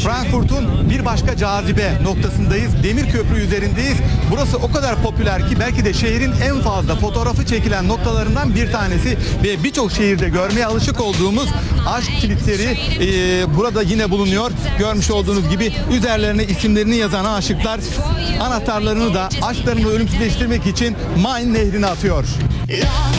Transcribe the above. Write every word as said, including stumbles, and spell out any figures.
Frankfurt'un bir başka cazibe noktasındayız. Demir Köprü üzerindeyiz. Burası o kadar popüler ki belki de şehrin en fazla fotoğrafı çekilen noktalarından bir tanesi ve birçok şehirde görmeye alışık olduğumuz aşk kilitleri e, burada yine bulunuyor. Görmüş olduğunuz gibi üzerlerine isimlerini yazan aşıklar anahtarlarını da aşklarını ölümsüzleştirmek için Main nehrine atıyor. Love